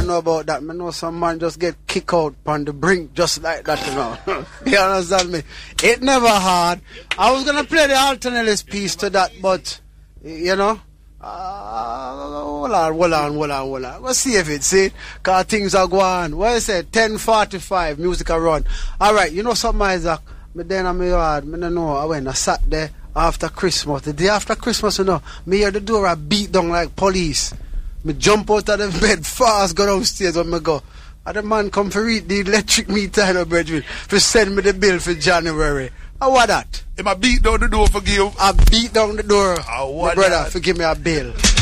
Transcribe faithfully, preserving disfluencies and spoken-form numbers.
don't know about that. I know some man just get kicked out on the brink just like that, you know. You understand me? It never hard. I was going to play the alternate piece to that, but, you know, uh, hold on, hold on, hold on, hold on. Let's see if it, see? Because things are going. What is it? ten forty-five, music are run. All right, you know something, Isaac? Me then I'm yard, me don't know, I went, I sat there after Christmas. The day after Christmas, you know, me hear the door, I beat down like police. Me jump out of the bed fast, go downstairs when me go. And the man come for read the electric meter, you know, brethren, for send me the bill for January. How what that? If I beat down the door, forgive. I beat down the door, oh, my brother, that? For give me a bill.